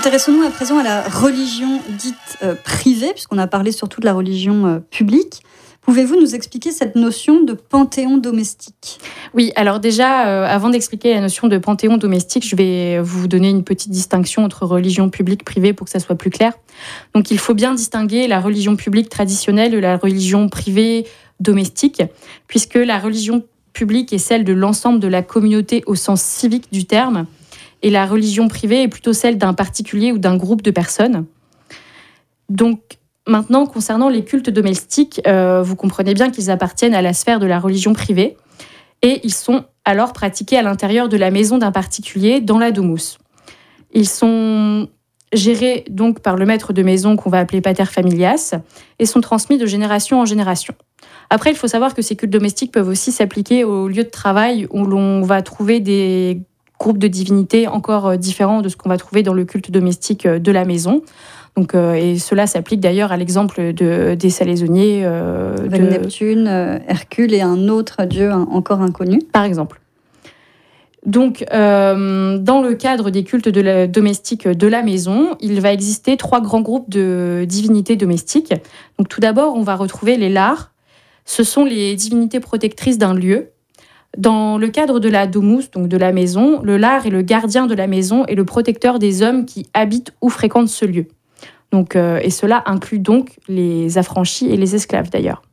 Intéressons-nous à présent à la religion dite privée, puisqu'on a parlé surtout de la religion publique. Pouvez-vous nous expliquer cette notion de panthéon domestique ? Oui, alors déjà, avant d'expliquer la notion de panthéon domestique, je vais vous donner une petite distinction entre religion publique et privée pour que ça soit plus clair. Donc il faut bien distinguer la religion publique traditionnelle de la religion privée domestique, puisque la religion publique est celle de l'ensemble de la communauté au sens civique du terme, et la religion privée est plutôt celle d'un particulier ou d'un groupe de personnes. Donc, maintenant, concernant les cultes domestiques, vous comprenez bien qu'ils appartiennent à la sphère de la religion privée et ils sont alors pratiqués à l'intérieur de la maison d'un particulier dans la domus. Ils sont gérés donc par le maître de maison qu'on va appeler pater familias et sont transmis de génération en génération. Après, il faut savoir que ces cultes domestiques peuvent aussi s'appliquer au lieu de travail où l'on va trouver des groupes de divinités encore différents de ce qu'on va trouver dans le culte domestique de la maison. Donc, et cela s'applique d'ailleurs à l'exemple des salaisonniers. Avec Neptune, Hercule et un autre dieu encore inconnu. Par exemple. Donc, dans le cadre des cultes domestiques de la maison, il va exister 3 grands groupes de divinités domestiques. Donc, tout d'abord, on va retrouver les Lars. Ce sont les divinités protectrices d'un lieu. Dans le cadre de la domus, donc de la maison, le Lar est le gardien de la maison et le protecteur des hommes qui habitent ou fréquentent ce lieu. Donc, et cela inclut donc les affranchis et les esclaves d'ailleurs.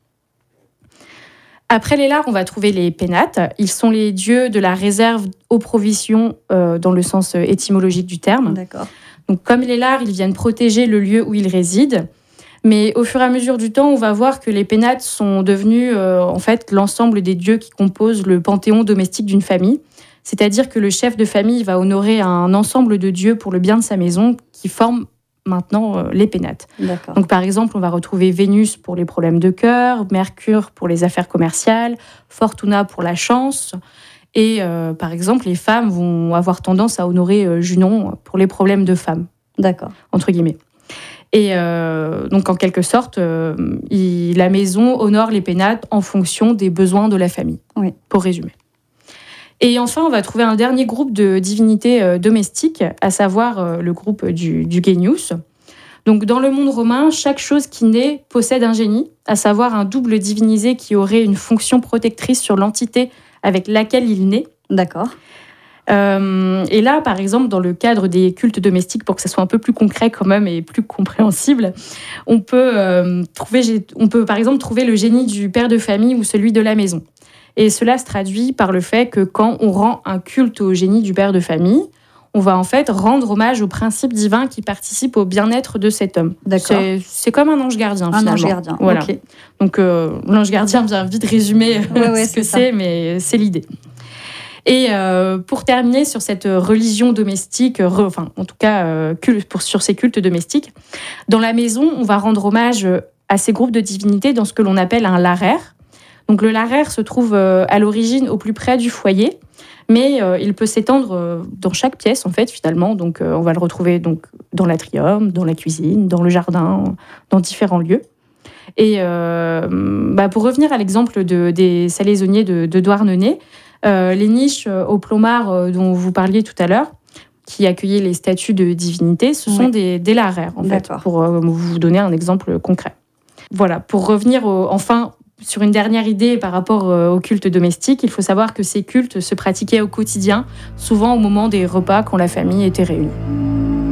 Après les Lars, on va trouver les Pénates. Ils sont les dieux de la réserve aux provisions dans le sens étymologique du terme. D'accord. Donc, comme les Lars, ils viennent protéger le lieu où ils résident. Mais au fur et à mesure du temps, on va voir que les Pénates sont devenus en fait l'ensemble des dieux qui composent le panthéon domestique d'une famille. C'est-à-dire que le chef de famille va honorer un ensemble de dieux pour le bien de sa maison qui forment maintenant les Pénates. D'accord. Donc par exemple, on va retrouver Vénus pour les problèmes de cœur, Mercure pour les affaires commerciales, Fortuna pour la chance. Et par exemple, les femmes vont avoir tendance à honorer Junon pour les problèmes de femmes. D'accord. Entre guillemets. Et donc, en quelque sorte, la maison honore les Pénates en fonction des besoins de la famille, oui. Pour résumer. Et enfin, on va trouver un dernier groupe de divinités domestiques, à savoir le groupe du Genius. Donc, dans le monde romain, chaque chose qui naît possède un génie, à savoir un double divinisé qui aurait une fonction protectrice sur l'entité avec laquelle il naît. D'accord. Et là, par exemple, dans le cadre des cultes domestiques, pour que ça soit un peu plus concret quand même et plus compréhensible, on peut par exemple trouver le génie du père de famille ou celui de la maison. Et cela se traduit par le fait que quand on rend un culte au génie du père de famille, on va en fait rendre hommage au principe divin qui participe au bien-être de cet homme. D'accord. C'est comme un ange gardien, finalement. Un ange gardien, voilà. Okay. Donc l'ange gardien vient vite résumer ce que c'est, mais c'est l'idée. Et pour terminer sur cette religion domestique, en tout cas sur ces cultes domestiques, dans la maison, on va rendre hommage à ces groupes de divinités dans ce que l'on appelle un laraire. Donc le laraire se trouve à l'origine au plus près du foyer, mais il peut s'étendre dans chaque pièce en fait finalement. Donc on va le retrouver donc dans l'atrium, dans la cuisine, dans le jardin, dans différents lieux. Et pour revenir à l'exemple des salaisonniers de Douarnenez, les niches au Plommard dont vous parliez tout à l'heure, qui accueillaient les statues de divinités, ce sont des laraires, en fait, pour vous donner un exemple concret. Voilà, pour revenir enfin sur une dernière idée par rapport au culte domestique, il faut savoir que ces cultes se pratiquaient au quotidien, souvent au moment des repas quand la famille était réunie.